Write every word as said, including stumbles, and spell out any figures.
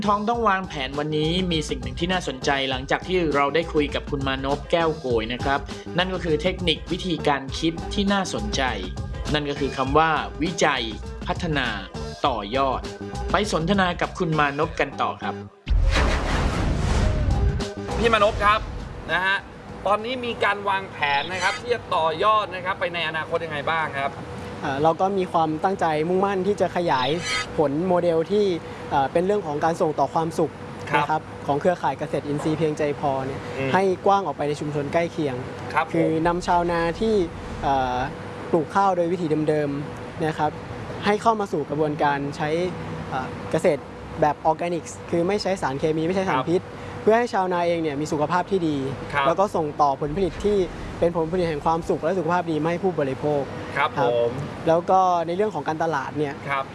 ท้องต้องวางแผนวันนี้มีสิ่งหนึ่งที่น่าสนใจหลังจากที่เราได้คุยกับคุณมานพแก้วโกยนะครับนั่นก็คือเทคนิควิธีการคิดที่น่าสนใจนั่นก็คือคำว่าวิจัยพัฒนาต่อยอดไปสนทนากับคุณมานพกันต่อครับพี่มานพครับนะฮะตอนนี้มีการวางแผนนะครับที่จะต่อยอดนะครับไปในอนาคตยังไงบ้างครับเราก็มีความตั้งใจมุ่งมั่นที่จะขยายผลโมเดลที่เป็นเรื่องของการส่งต่อความสุขนะครับของเครือข่ายเกษตรอินทรีย์เพียงใจพอเนี่ยให้กว้างออกไปในชุมชนใกล้เคียงคือนำชาวนาที่ปลูกข้าวโดยวิธีเดิมๆนะครับให้เข้ามาสู่กระบวนการใช้เกษตรแบบออร์แกนิกคือไม่ใช้สารเคมีไม่ใช้สารพิษเพื่อให้ชาวนาเองเนี่ยมีสุขภาพที่ดีแล้วก็ส่งต่อผลผลิตที่เป็นผลผลิตแห่งความสุขและสุขภาพดีมาให้ผู้บริโภคครับผมแล้วก็ในเรื่องของการตลาดเนี่ย